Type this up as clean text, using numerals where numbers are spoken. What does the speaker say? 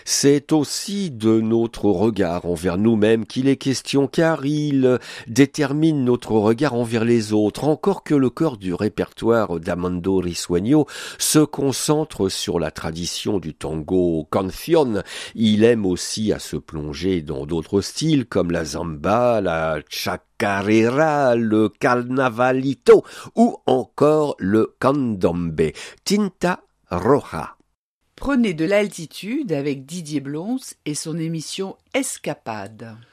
C'est aussi de notre regard envers nous-mêmes qu'il est question, car il détermine notre regard envers les autres, encore que le cœur du répertoire d'Armando Risueño se concentre sur la tradition du tango canción. Il aime aussi à se plonger dans d'autres styles comme la samba, la chacarera, le carnavalito ou encore le candombe. Tinta Roja. Prenez de l'altitude avec Didier Blons et son émission Escapade.